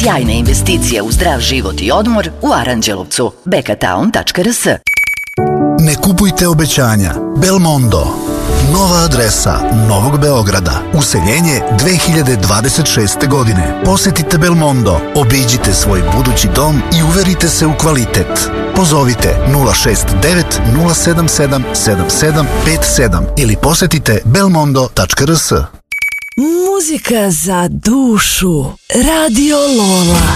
Sjajna investicija u zdrav život i odmor u Aranđelovcu. bekatown.rs. Ne kupujte obećanja. Belmondo. Nova adresa Novog Beograda. Useljenje 2026. godine. Posetite Belmondo, obiđite svoj budući dom i uverite se u kvalitet. Pozovite 069 077 7757 ili posetite belmondo.rs. Muzika za dušu. Radio Lola.